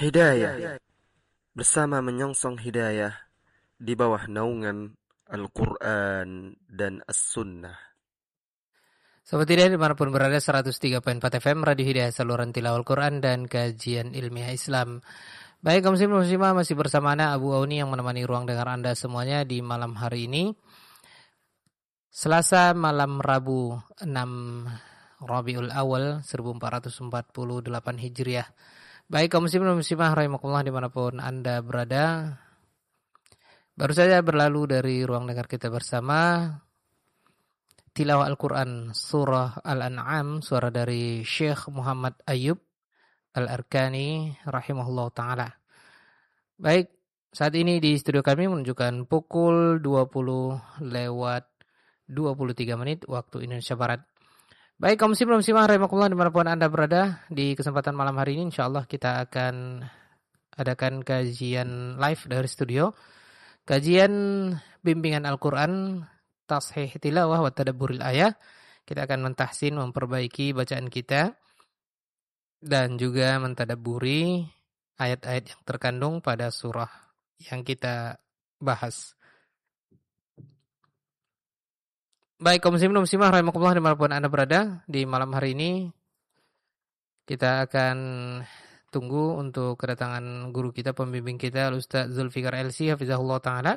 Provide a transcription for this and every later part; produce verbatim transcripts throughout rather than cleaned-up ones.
Hidayah bersama menyongsong hidayah di bawah naungan Al-Quran dan As-Sunnah. Sobat Hidayah dimanapun berada, seratus tiga koma empat F M Radio Hidayah, saluran tilawah Al-Quran dan kajian ilmiah Islam. Baik, kaum muslim muslimah, masih bersama Ana Abu Auni yang menemani ruang dengar Anda semuanya di malam hari ini, Selasa malam Rabu enam Rabiul Awal seribu empat ratus empat puluh delapan Hijriah. Baik, kaum muslim muslimah rahimakumullah dimanapun Anda berada, baru saja berlalu dari ruang dengar kita bersama tilawah Al-Quran surah Al-An'am, suara dari Syekh Muhammad Ayyub Al-Arkani rahimahullah ta'ala. Baik, saat ini di studio kami menunjukkan pukul dua puluh lewat dua puluh tiga menit waktu Indonesia Barat. Baik, kaum muslim muslimah rahimakumullah dimanapun Anda berada, di kesempatan malam hari ini insyaallah kita akan adakan kajian live dari studio, kajian bimbingan Al-Quran, tashih tilawah wa tadabburil ayah. Kita akan mentahsin, memperbaiki bacaan kita dan juga mentadabburi ayat-ayat yang terkandung pada surah yang kita bahas. Baik, kaum muslimin muslimah rahimakumullah dimanapun Anda berada, di malam hari ini kita akan tunggu untuk kedatangan guru kita, pembimbing kita, Ustaz Zulfikar L C hafizahullah ta'ala.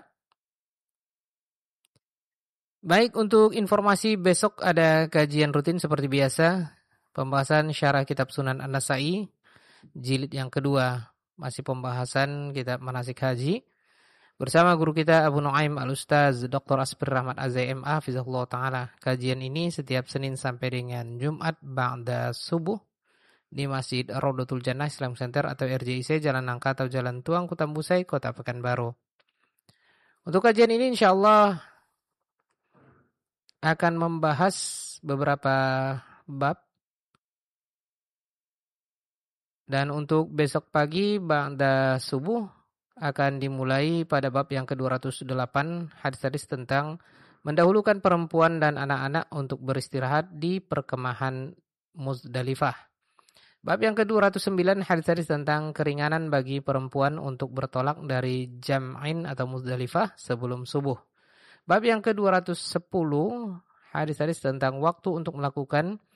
Baik, untuk informasi, besok ada kajian rutin seperti biasa, pembahasan syarah kitab Sunan An-Nasa'i jilid yang kedua, masih pembahasan kitab manasik haji bersama guru kita Abu Nuaim Al-Ustaz Doktor Asbir Rahmat Azai M A hafizahullah ta'ala. Kajian ini setiap Senin sampai dengan Jumat ba'da subuh di Masjid Raudatul Jannah Islam Center atau R J I C Jalan Nangka atau Jalan Tuang Kutambusai, Kota Pekanbaru. Untuk kajian ini insyaallah akan membahas beberapa bab. Dan untuk besok pagi ba'da subuh akan dimulai pada bab yang ke dua ratus delapan, hadis-hadis tentang mendahulukan perempuan dan anak-anak untuk beristirahat di perkemahan Muzdalifah. Bab yang ke dua ratus sembilan, hadis-hadis tentang keringanan bagi perempuan untuk bertolak dari Jam'in atau Muzdalifah sebelum subuh. Bab yang ke dua ratus sepuluh, hadis-hadis tentang waktu untuk melakukan